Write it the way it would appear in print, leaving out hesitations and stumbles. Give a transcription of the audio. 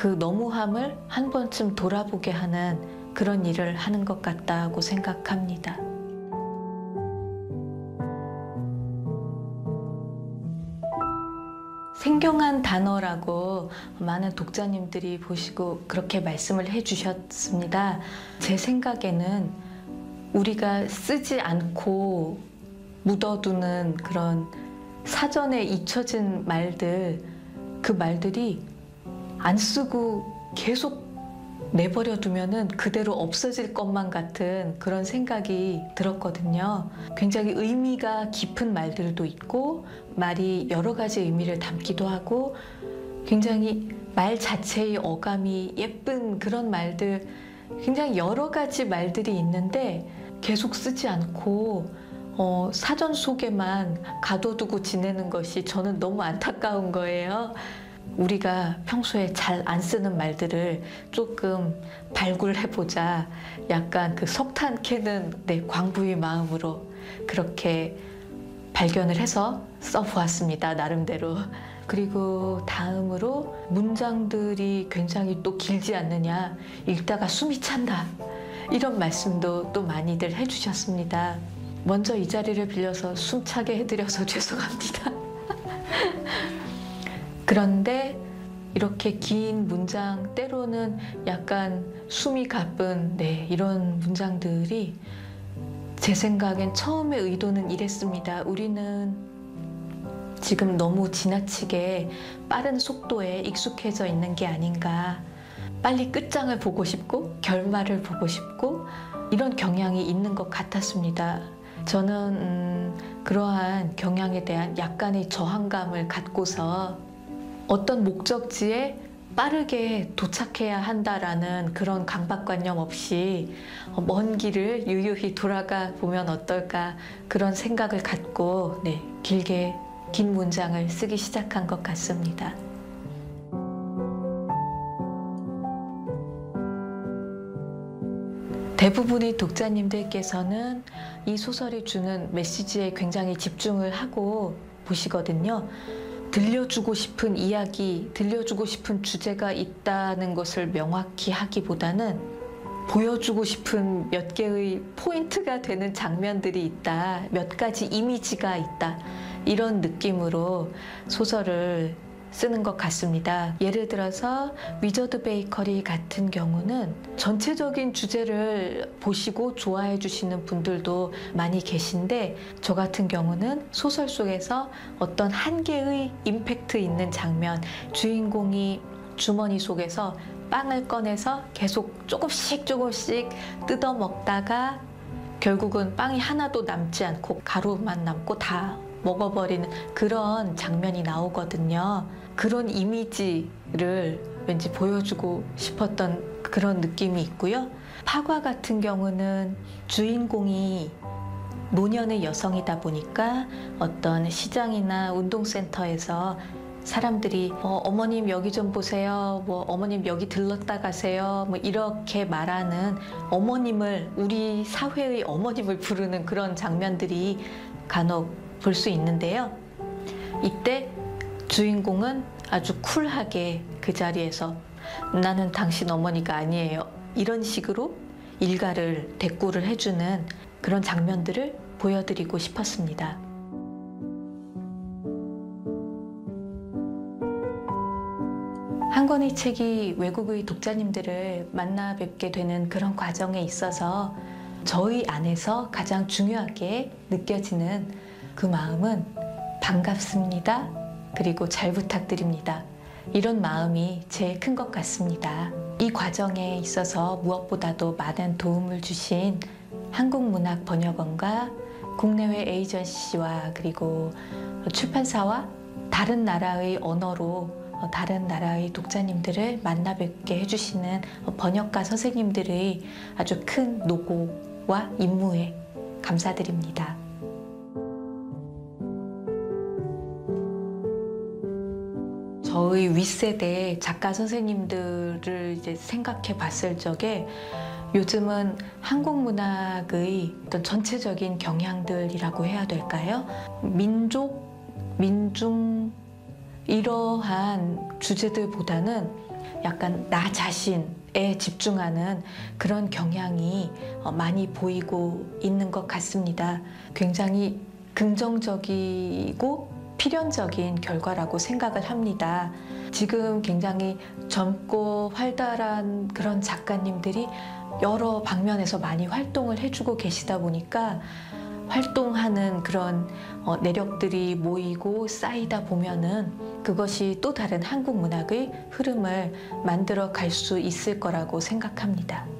그 너무함을 한 번쯤 돌아보게 하는 그런 일을 하는 것 같다고 생각합니다. 생경한 단어라고 많은 독자님들이 보시고 그렇게 말씀을 해주셨습니다. 제 생각에는 우리가 쓰지 않고 묻어두는 그런 사전에 잊혀진 말들, 그 말들이 안 쓰고 계속 내버려 두면은 그대로 없어질 것만 같은 그런 생각이 들었거든요. 굉장히 의미가 깊은 말들도 있고 말이 여러 가지 의미를 담기도 하고 굉장히 말 자체의 어감이 예쁜 그런 말들, 굉장히 여러 가지 말들이 있는데 계속 쓰지 않고 사전 속에만 가둬두고 지내는 것이 저는 너무 안타까운 거예요. 우리가 평소에 잘 안 쓰는 말들을 조금 발굴해보자. 약간 그 석탄 캐는 광부의 마음으로 그렇게 발견을 해서 써보았습니다. 나름대로. 그리고 다음으로 문장들이 굉장히 또 길지 않느냐. 읽다가 숨이 찬다. 이런 말씀도 또 많이들 해주셨습니다. 먼저 이 자리를 빌려서 숨차게 해드려서 죄송합니다. 그런데 이렇게 긴 문장, 때로는 약간 숨이 가쁜 이런 문장들이 제 생각엔 처음에 의도는 이랬습니다. 우리는 지금 너무 지나치게 빠른 속도에 익숙해져 있는 게 아닌가. 빨리 끝장을 보고 싶고 결말을 보고 싶고 이런 경향이 있는 것 같았습니다. 저는 그러한 경향에 대한 약간의 저항감을 갖고서 어떤 목적지에 빠르게 도착해야 한다라는 그런 강박관념 없이 먼 길을 유유히 돌아가 보면 어떨까 그런 생각을 갖고 길게 긴 문장을 쓰기 시작한 것 같습니다. 대부분의 독자님들께서는 이 소설이 주는 메시지에 굉장히 집중을 하고 보시거든요. 들려주고 싶은 이야기, 들려주고 싶은 주제가 있다는 것을 명확히 하기보다는 보여주고 싶은 몇 개의 포인트가 되는 장면들이 있다, 몇 가지 이미지가 있다, 이런 느낌으로 소설을 쓰는 것 같습니다. 예를 들어서 위저드 베이커리 같은 경우는 전체적인 주제를 보시고 좋아해 주시는 분들도 많이 계신데 저 같은 경우는 소설 속에서 어떤 한 개의 임팩트 있는 장면, 주인공이 주머니 속에서 빵을 꺼내서 계속 조금씩 뜯어 먹다가 결국은 빵이 하나도 남지 않고 가루만 남고 다 먹어버리는 그런 장면이 나오거든요. 그런 이미지를 왠지 보여주고 싶었던 그런 느낌이 있고요. 파과 같은 경우는 주인공이 노년의 여성이다 보니까 어떤 시장이나 운동센터에서 사람들이 어머님 여기 좀 보세요, 어머님 여기 들렀다 가세요, 이렇게 말하는 어머님을, 우리 사회의 어머님을 부르는 그런 장면들이 간혹 볼 수 있는데요. 이때 주인공은 아주 쿨하게 그 자리에서 나는 당신 어머니가 아니에요, 이런 식으로 일가를 대꾸를 해주는 그런 장면들을 보여드리고 싶었습니다. 한 권의 책이 외국의 독자님들을 만나 뵙게 되는 그런 과정에 있어서 저희 안에서 가장 중요하게 느껴지는 그 마음은 반갑습니다. 그리고 잘 부탁드립니다. 이런 마음이 제일 큰 것 같습니다. 이 과정에 있어서 무엇보다도 많은 도움을 주신 한국문학번역원과 국내외 에이전시와 그리고 출판사와 다른 나라의 언어로 다른 나라의 독자님들을 만나 뵙게 해주시는 번역가 선생님들의 아주 큰 노고와 임무에 감사드립니다. 저의 윗세대 작가 선생님들을 이제 생각해 봤을 적에 요즘은 한국 문학의 어떤 전체적인 경향들이라고 해야 될까요? 민족, 민중 이러한 주제들보다는 약간 나 자신에 집중하는 그런 경향이 많이 보이고 있는 것 같습니다. 굉장히 긍정적이고 필연적인 결과라고 생각을 합니다. 지금 굉장히 젊고 활달한 그런 작가님들이 여러 방면에서 많이 활동을 해주고 계시다 보니까 활동하는 그런 내력들이 모이고 쌓이다 보면은 그것이 또 다른 한국 문학의 흐름을 만들어 갈 수 있을 거라고 생각합니다.